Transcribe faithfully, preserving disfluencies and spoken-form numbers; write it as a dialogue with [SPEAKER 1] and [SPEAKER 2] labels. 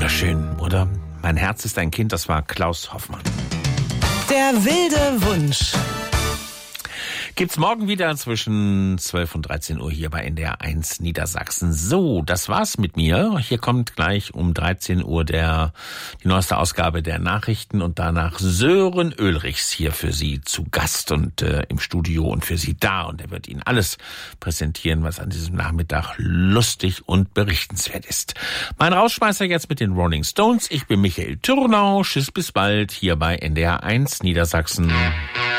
[SPEAKER 1] Wunderschön, oder? Mein Herz ist ein Kind, das war Klaus Hoffmann.
[SPEAKER 2] Der wilde Wunsch.
[SPEAKER 1] Gibt's morgen wieder zwischen zwölf und dreizehn Uhr hier bei N D R eins Niedersachsen. So, das war's mit mir. Hier kommt gleich um dreizehn Uhr der, die neueste Ausgabe der Nachrichten und danach Sören Oelrichs hier für Sie zu Gast und äh, im Studio und für Sie da. Und er wird Ihnen alles präsentieren, was an diesem Nachmittag lustig und berichtenswert ist. Mein Rausschmeißer jetzt mit den Rolling Stones. Ich bin Michael Thürnau. Tschüss, bis bald hier bei N D R eins Niedersachsen.